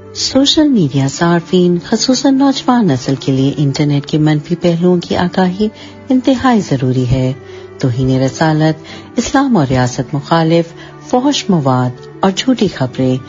Social media सार्फिन ख़ुसूसन नौजवान नस्ल के लिए इंटरनेट के मनफी पहलुओं की आगाही इंतहाई जरूरी है। तौहीन रसालत, इस्लाम और रियासत मुखालिफ, फौहश मवाद और झूठी खबरें